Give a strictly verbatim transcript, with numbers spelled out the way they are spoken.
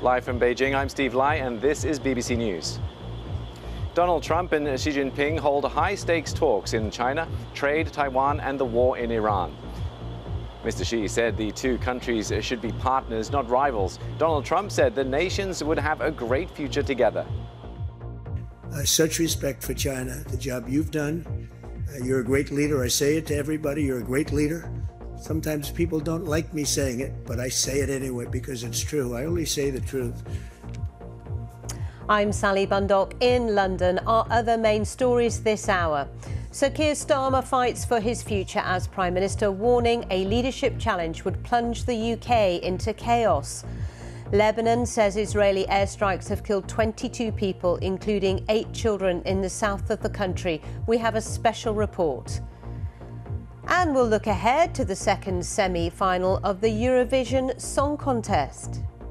Live from Beijing, I'm Steve Lai, and this is B B C News. Donald Trump and Xi Jinping hold high-stakes talks in China, trade, Taiwan, and the war in Iran. Mister Xi said the two countries should be partners, not rivals. Donald Trump said the nations would have a great future together. Uh, such respect for China, the job you've done. Uh, you're a great leader. I say it to everybody. You're a great leader. Sometimes people don't like me saying it, but I say it anyway because it's true. I only say the truth. I'm Sally Bundock in London. Our other main stories this hour. Sir Keir Starmer fights for his future as Prime Minister, warning a leadership challenge would plunge the U K into chaos. Lebanon says Israeli airstrikes have killed twenty-two people, including eight children in the south of the country. We have a special report. And we'll look ahead to the second semi-final of the Eurovision Song Contest.